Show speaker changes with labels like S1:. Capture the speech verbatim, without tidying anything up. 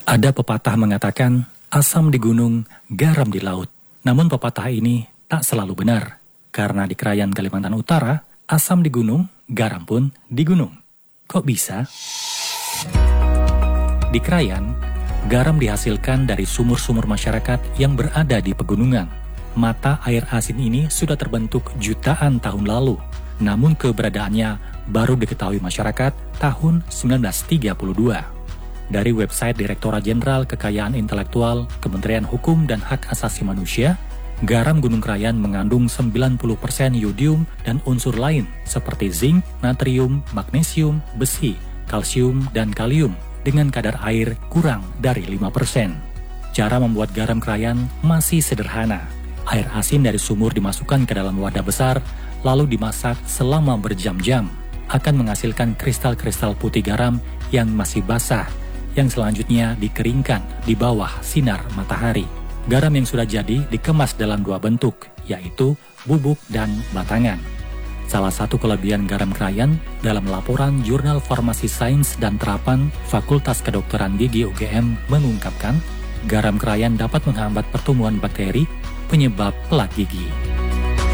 S1: Ada pepatah mengatakan, asam di gunung, garam di laut. Namun pepatah ini tak selalu benar, karena di Krayan Kalimantan Utara, asam di gunung, garam pun di gunung. Kok bisa? Di Krayan, garam dihasilkan dari sumur-sumur masyarakat yang berada di pegunungan. Mata air asin ini sudah terbentuk jutaan tahun lalu, namun keberadaannya baru diketahui masyarakat tahun sembilan belas tiga puluh dua. Dari website Direktorat Jenderal Kekayaan Intelektual, Kementerian Hukum dan Hak Asasi Manusia, garam Gunung Krayan mengandung sembilan puluh persen yodium dan unsur lain seperti zinc, natrium, magnesium, besi, kalsium, dan kalium dengan kadar air kurang dari lima persen. Cara membuat garam Krayan masih sederhana. Air asin dari sumur dimasukkan ke dalam wadah besar, lalu dimasak selama berjam-jam. Akan menghasilkan kristal-kristal putih garam yang masih basah, yang selanjutnya dikeringkan di bawah sinar matahari. Garam yang sudah jadi dikemas dalam dua bentuk, yaitu bubuk dan batangan. Salah satu kelebihan garam Krayan dalam laporan Jurnal Farmasi Sains dan Terapan Fakultas Kedokteran Gigi U G M mengungkapkan, garam Krayan dapat menghambat pertumbuhan bakteri penyebab pelat gigi.